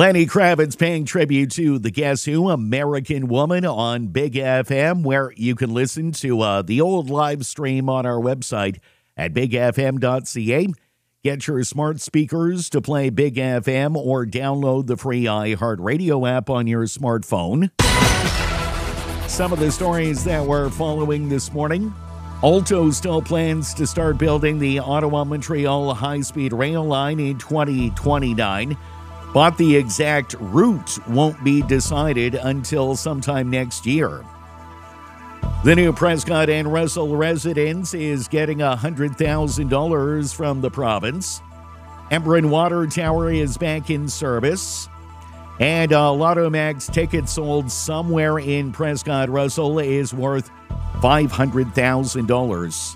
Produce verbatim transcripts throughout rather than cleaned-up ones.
Lenny Kravitz paying tribute to the Guess Who, American Woman on Big F M, where you can listen to uh, the old live stream on our website at big f m dot c a. Get your smart speakers to play Big F M or download the free iHeartRadio app on your smartphone. Some of the stories that we're following this morning. Alto still plans to start building the Ottawa-Montreal high-speed rail line in twenty twenty-nine, but the exact route won't be decided until sometime next year. The new Prescott and Russell residence is getting one hundred thousand dollars from the province. Embrun Water Tower is back in service. And a Lotto Max ticket sold somewhere in Prescott Russell is worth five hundred thousand dollars.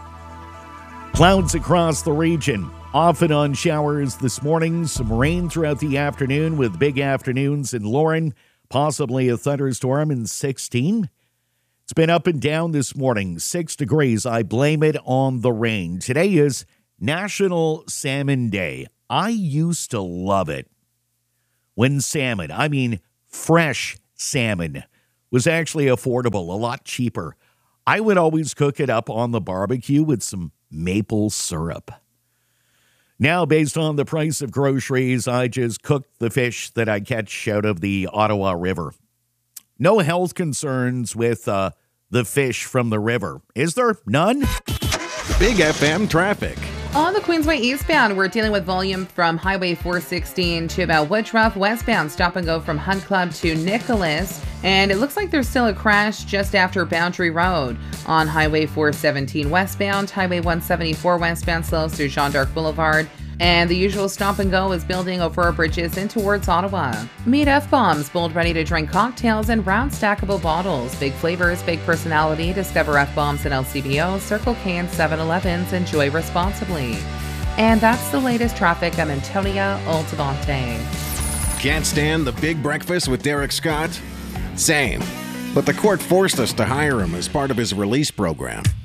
Clouds across the region. Off and on showers this morning. Some rain throughout the afternoon with big afternoons in Lauren. Possibly a thunderstorm in sixteen. It's been up and down this morning. Six degrees. I blame it on the rain. Today is National Salmon Day. I used to love it when salmon, I mean fresh salmon, was actually affordable, a lot cheaper. I would always cook it up on the barbecue with some maple syrup. Now, based on the price of groceries, I just cook the fish that I catch out of the Ottawa River. No health concerns with uh, the fish from the river. Is there? None? Big F M traffic. On the Queensway eastbound, we're dealing with volume from Highway four sixteen to about Woodruff. Westbound, stop and go from Hunt Club to Nicholas. And it looks like there's still a crash just after Boundary Road on Highway four seventeen westbound. Highway one seventy-four westbound slows through Jean d'Arc Boulevard. And the usual stop and go is building over our bridges in towards Ottawa. Meet F-Bombs, bold ready to drink cocktails and round stackable bottles. Big flavors, big personality. Discover F-Bombs and L C B O, Circle K and seven elevens. Enjoy responsibly. And that's the latest traffic. I'm Antonia Altamonte. Can't stand the big breakfast with Derek Scott? Same. But the court forced us to hire him as part of his release program.